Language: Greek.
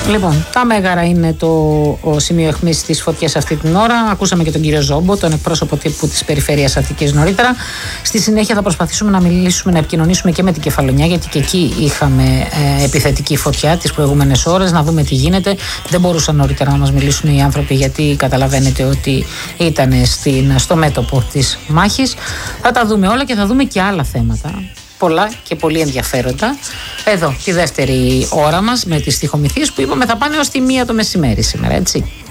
Λοιπόν, τα Μέγαρα είναι το σημείο αιχμής της φωτιάς αυτή την ώρα. Ακούσαμε και τον κύριο Ζόμπο, τον εκπρόσωπο τύπου της Περιφέρειας Αττικής νωρίτερα. Στη συνέχεια θα προσπαθήσουμε να μιλήσουμε, να επικοινωνήσουμε και με την Κεφαλονιά, γιατί και εκεί είχαμε επιθετική φωτιά τις προηγούμενες ώρες, να δούμε τι γίνεται. Δεν μπορούσαν νωρίτερα να μας μιλήσουν οι άνθρωποι, γιατί καταλαβαίνετε ότι ήταν στο μέτωπο της μάχης. Θα τα δούμε όλα και θα δούμε και άλλα θέματα. Πολλά και πολύ ενδιαφέροντα. Εδώ τη δεύτερη ώρα μας με τις στιχομυθίες που είπαμε θα πάνε ως τη 1 το μεσημέρι σήμερα, έτσι.